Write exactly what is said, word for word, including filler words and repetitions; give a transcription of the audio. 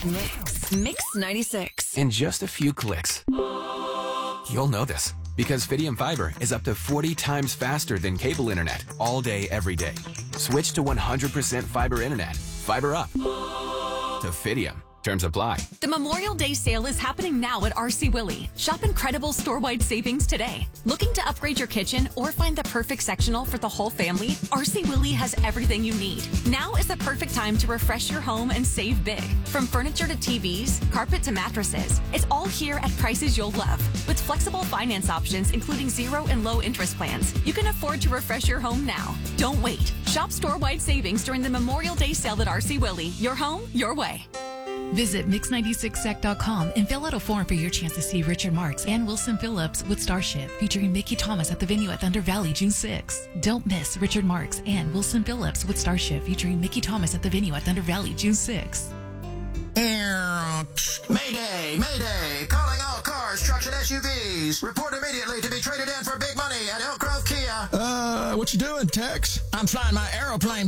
Mix. Mix ninety-six. In just a few clicks. You'll know this because Fidium Fiber is up to forty times faster than cable internet all day, every day. Switch to one hundred percent fiber internet. Fiber up to Fidium. Terms apply. The Memorial Day sale is happening now at R C Willey. Shop incredible store-wide savings today. Looking to upgrade your kitchen or find the perfect sectional for the whole family? R C Willey has everything you need. Now is the perfect time to refresh your home and save big. From furniture to T Vs, carpet to mattresses, it's all here at prices you'll love. With flexible finance options, including zero and low interest plans, you can afford to refresh your home now. Don't wait. Shop store-wide savings during the Memorial Day sale at R C Willey. Your home, your way. Visit mix ninety-six sec dot com and fill out a form for your chance to see Richard Marx and Wilson Phillips with Starship, featuring Mickey Thomas at the venue at Thunder Valley June sixth. Don't miss Richard Marx and Wilson Phillips with Starship, featuring Mickey Thomas at the venue at Thunder Valley June sixth. Mayday! Mayday! Calling all cars, trucks, and S U Vs. Report immediately to be traded in for big money at Elk Grove Kia. Uh, what you doing, Tex? I'm flying my aeroplane